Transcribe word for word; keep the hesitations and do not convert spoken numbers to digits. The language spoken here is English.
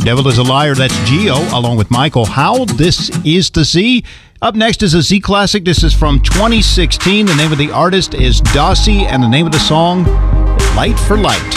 Devil is a Liar, that's Geo, along with Michael Howell. This is the Z. Up next is a Z classic. This is from twenty sixteen. The name of the artist is Dossie, and the name of the song, Light for Light.